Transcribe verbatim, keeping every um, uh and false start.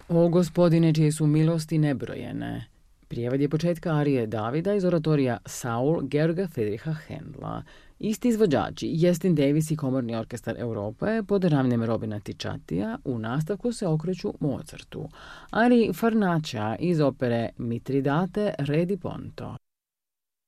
O gospodine, čije su milosti nebrojene. Prijevod je početka arije Davida iz oratorija Saul Georga Friedricha Händla. Isti izvođači, Jestin Davis i Komorni orkestar Europe pod ravnjem Robina Ticciatija u nastavku se okreću Mozartu, ari Farnacia iz opere Mitridate Re di Ponto.